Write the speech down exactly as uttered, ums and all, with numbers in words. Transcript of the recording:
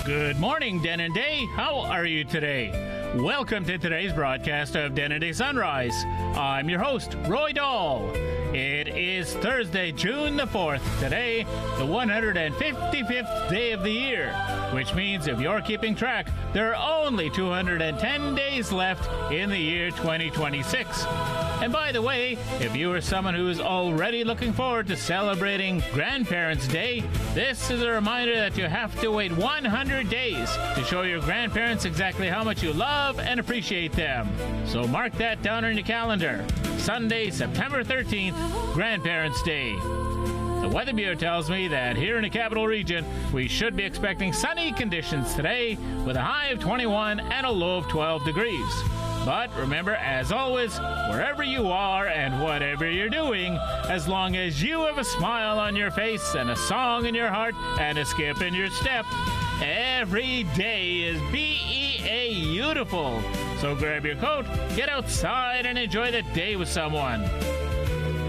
Good morning, Denonday. How are you today? Welcome to today's broadcast of Denonday Sunrise. I'm your host, Roy Dahl. It is Thursday, June the fourth. Today, the one hundred fifty-fifth day of the year, which means if you're keeping track, there are only two hundred ten days left in the year twenty twenty-six. And by the way, if you are someone who is already looking forward to celebrating Grandparents' Day, this is a reminder that you have to wait one hundred days to show your grandparents exactly how much you love and appreciate them. So mark that down on your calendar. Sunday, September thirteenth, Grandparents' Day. The Weather Bureau tells me that here in the capital region, we should be expecting sunny conditions today with a high of twenty-one and a low of twelve degrees. But remember, as always, wherever you are and whatever you're doing, as long as you have a smile on your face and a song in your heart and a skip in your step, every day is B E A beautiful. So grab your coat, get outside, and enjoy the day with someone.